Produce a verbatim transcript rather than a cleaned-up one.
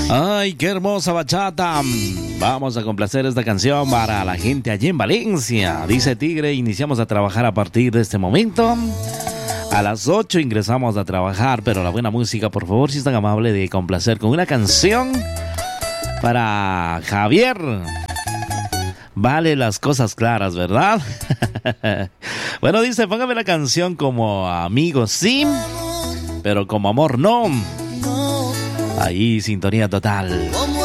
Ay, qué hermosa bachata. Vamos a complacer esta canción para la gente allí en Valencia. Dice Tigre, iniciamos a trabajar a partir de este momento. A las ocho ingresamos a trabajar, pero la buena música, por favor, si es tan amable de complacer con una canción para Javier. Vale las cosas claras, ¿verdad? Bueno, dice, póngame la canción como amigo, sí, pero como amor, no. Ahí, sintonía total.